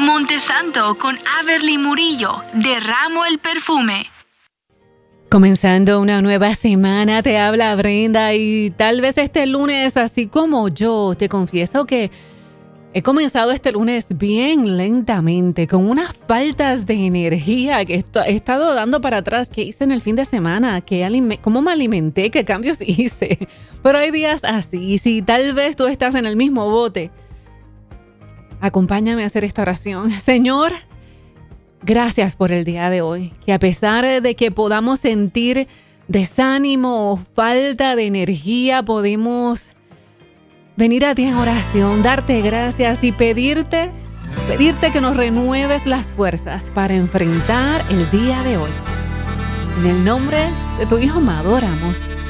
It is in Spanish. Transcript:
Montesanto con Averly Murillo, derramo el perfume. Comenzando una nueva semana, te habla Brenda y tal vez este lunes, así como yo, te confieso que he comenzado este lunes bien lentamente, con unas faltas de energía que he estado dando para atrás. ¿Qué hice en el fin de semana? ¿Cómo me alimenté? ¿Qué cambios hice? Pero hay días así, y si tal vez tú estás en el mismo bote, acompáñame a hacer esta oración. Señor, gracias por el día de hoy, que a pesar de que podamos sentir desánimo o falta de energía, podemos venir a ti en oración, darte gracias y pedirte que nos renueves las fuerzas para enfrentar el día de hoy. En el nombre de tu Hijo amado oramos.